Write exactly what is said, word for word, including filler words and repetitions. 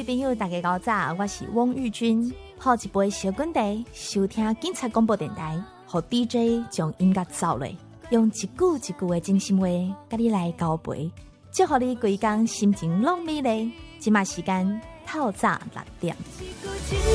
位朋友大家好早，我是汪玉君，泡一杯小滚茶，收听警察广播电台，和 D J 将音乐走嘞，用一句一句的真心话，甲你来交陪，祝福你规工心情拢美丽。即马时间透早六点。